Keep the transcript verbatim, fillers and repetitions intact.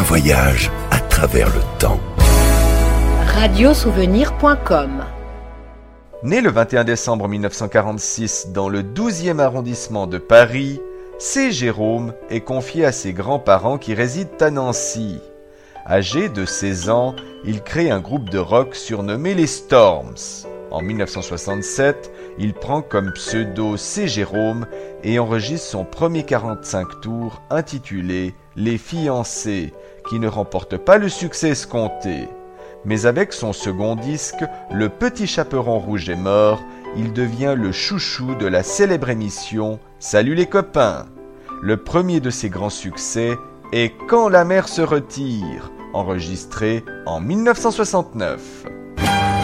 voyage à travers le temps. radiosouvenir point com. Né le vingt et un décembre mille neuf cent quarante-six dans le douzième arrondissement de Paris, C. Jérôme est confié à ses grands-parents qui résident à Nancy. Âgé de seize ans, il crée un groupe de rock surnommé les Storms. En mille neuf cent soixante-sept, il prend comme pseudo C. Jérôme et enregistre son premier quarante-cinq tours intitulé « Les fiancés », qui ne remporte pas le succès escompté. Mais avec son second disque, Le Petit Chaperon Rouge est mort, il devient le chouchou de la célèbre émission « Salut les copains ». Le premier de ses grands succès est « Quand la mer se retire », enregistré en mille neuf cent soixante-neuf.